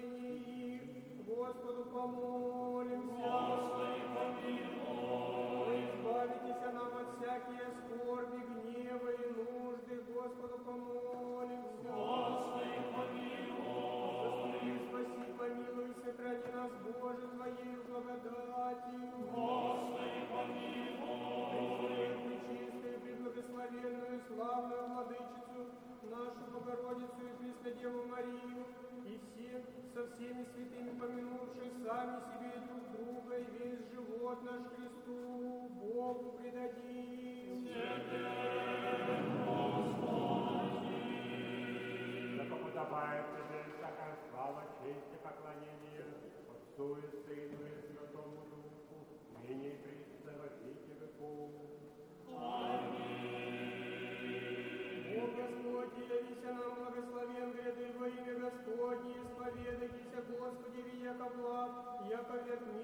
спасение их. Господу помолимся. Господи, помилуй. Избавитесь нам от всякие скорби, гнева и нужды. Господу помолимся. Господи, помилуй. Спаси, помилуй, сохрани нас, Боже, Твоей благодатью. Господи, помилуй. Пречистую, преблагословенную, славную Владычицу, нашу Богородицу и Преснодеву Марию, и всем, со всеми святыми помянувших сами себе и друг друга, и весь живот наш Христу, Богу предадим. Яко подобает тебе всякая слава, честь и поклонение Отцу и Сыну и Святому Духу,